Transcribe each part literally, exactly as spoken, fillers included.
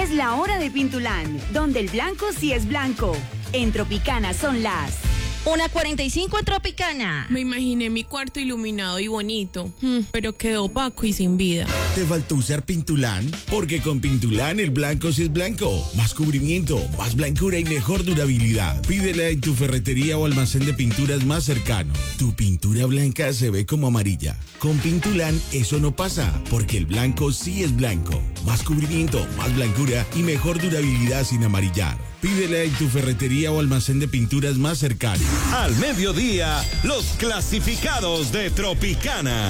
Es la hora de Pintulán, donde el blanco sí es blanco. En Tropicana son las una cuarenta y cinco en Tropicana. Me imaginé mi cuarto iluminado y bonito, pero quedó opaco y sin vida. ¿Te faltó usar Pintulán? Porque con Pintulán el blanco sí es blanco. Más cubrimiento, más blancura y mejor durabilidad. Pídela en tu ferretería o almacén de pinturas más cercano. Tu pintura blanca se ve como amarilla. Con Pintulán eso no pasa, porque el blanco sí es blanco. Más cubrimiento, más blancura y mejor durabilidad sin amarillar. Pídela en tu ferretería o almacén de pinturas más cercano. Al mediodía, los clasificados de Tropicana.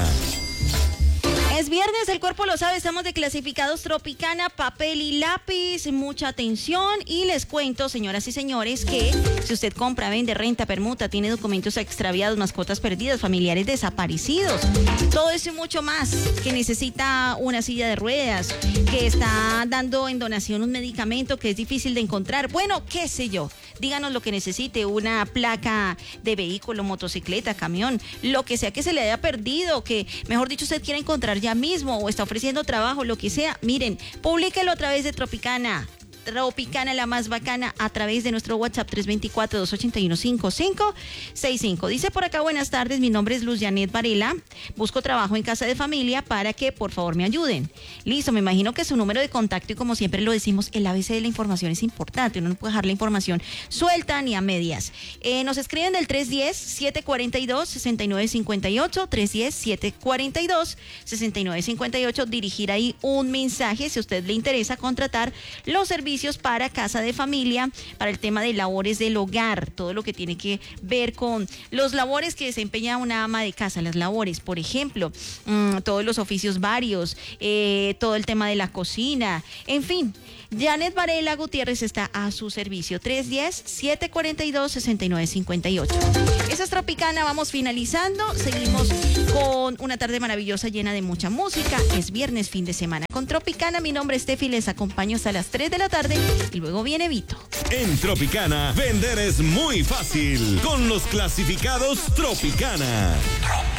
Es viernes, el cuerpo lo sabe, estamos de clasificados Tropicana, papel y lápiz, mucha atención y les cuento, señoras y señores, que si usted compra, vende, renta, permuta, tiene documentos extraviados, mascotas perdidas, familiares desaparecidos, todo eso y mucho más, que necesita una silla de ruedas, que está dando en donación un medicamento que es difícil de encontrar, bueno, qué sé yo, díganos lo que necesite, una placa de vehículo, motocicleta, camión, lo que sea que se le haya perdido, que mejor dicho usted quiera encontrar ya mismo o está ofreciendo trabajo, lo que sea, miren, publíquelo a través de Tropicana. Tropicana, la más bacana, a través de nuestro WhatsApp tres dos cuatro, dos ocho uno, cinco cinco seis cinco. Dice por acá, buenas tardes, mi nombre es Luz Janet Varela, busco trabajo en casa de familia para que por favor me ayuden. Listo, me imagino que su número de contacto y como siempre lo decimos, el A B C de la información es importante, uno no puede dejar la información suelta ni a medias. Eh, nos escriben del tres uno cero, siete cuatro dos, seis nueve cinco ocho, tres uno cero, siete cuatro dos, seis nueve cinco ocho, dirigir ahí un mensaje si a usted le interesa contratar los servicios para casa de familia, para el tema de labores del hogar, todo lo que tiene que ver con los labores que desempeña una ama de casa, las labores, por ejemplo, mmm, todos los oficios varios, eh, todo el tema de la cocina, en fin. Janet Varela Gutiérrez está a su servicio, tres uno cero, siete cuatro dos, seis nueve cinco ocho. Esa es Tropicana, vamos finalizando, seguimos con una tarde maravillosa llena de mucha música, es viernes, fin de semana con Tropicana, mi nombre es Tefi, les acompaño hasta las tres de la tarde y luego viene Vito. En Tropicana, vender es muy fácil con los clasificados Tropicana.